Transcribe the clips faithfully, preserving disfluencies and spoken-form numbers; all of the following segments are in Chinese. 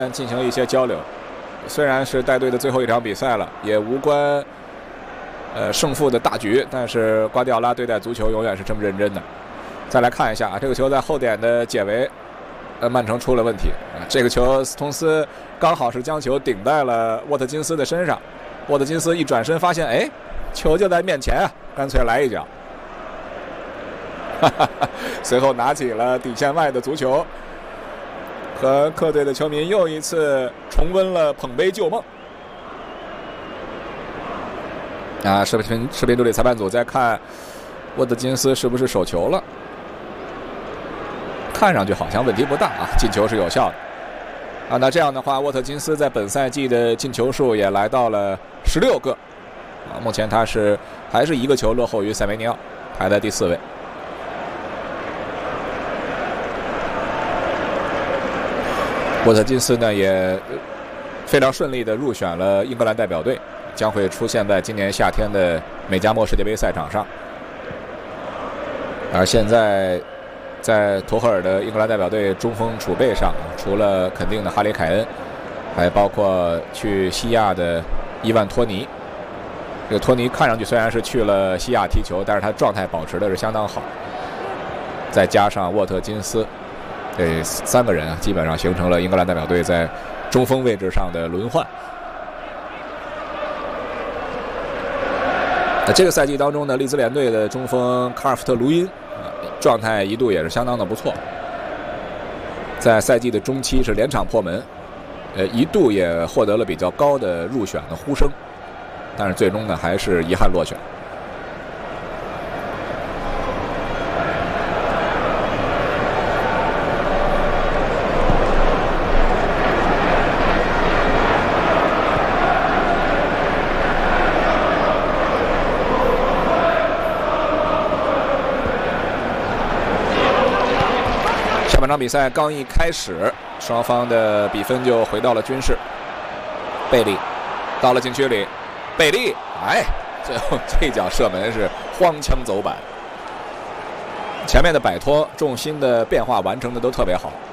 进行一些交流。虽然是带队的最后一场比赛了，也无关呃胜负的大局，但是瓜迪奥拉对待足球永远是这么认真的。再来看一下啊，这个球在后点的解围，呃，曼城出了问题啊。这个球斯通斯刚好是将球顶在了沃特金斯的身上，沃特金斯一转身发现，哎，球就在面前啊，干脆来一脚。哈哈哈，随后拿起了底线外的足球。和客队的球迷又一次重温了捧杯旧梦。啊，视频视频助理裁判组在看沃特金斯是不是手球了，看上去好像问题不大啊，进球是有效的。啊，那这样的话，沃特金斯在本赛季的进球数也来到了十六个。啊，目前他是还是一个球落后于塞梅尼奥，排在第四位。沃特金斯呢也非常顺利地入选了英格兰代表队，将会出现在今年夏天的美加墨世界杯赛场上。而现在在图赫尔的英格兰代表队中锋储备上，除了肯定的哈里凯恩，还包括去西亚的伊万托尼。这个托尼看上去虽然是去了西亚踢球，但是他状态保持的是相当好。再加上沃特金斯。这三个人啊，基本上形成了英格兰代表队在中锋位置上的轮换。那这个赛季当中呢，利兹联队的中锋卡尔福特卢因啊，状态一度也是相当的不错，在赛季的中期是连场破门，呃，一度也获得了比较高的入选的呼声，但是最终呢还是遗憾落选。本场比赛刚一开始，双方的比分就回到了均势。贝利到了禁区里，贝利，哎，最后这脚射门是荒腔走板，前面的摆脱、重心的变化完成的都特别好。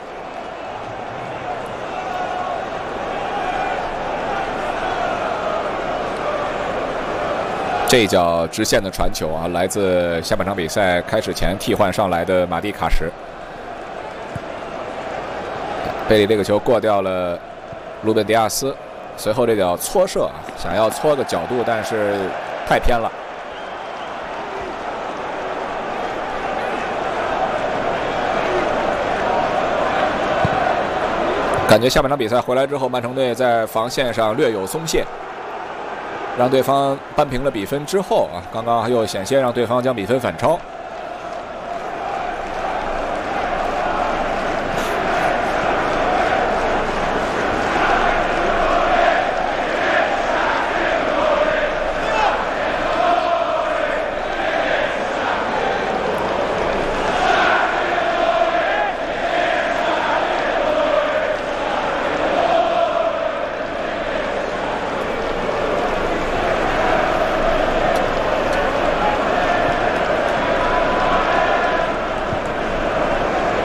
这一脚直线的传球啊，来自下半场比赛开始前替换上来的马蒂卡什。贝利这个球过掉了鲁本迪亚斯，随后这脚搓射啊，想要搓个角度，但是太偏了。感觉下半场比赛回来之后，曼城队在防线上略有松懈，让对方扳平了比分之后啊，刚刚又险些让对方将比分反超。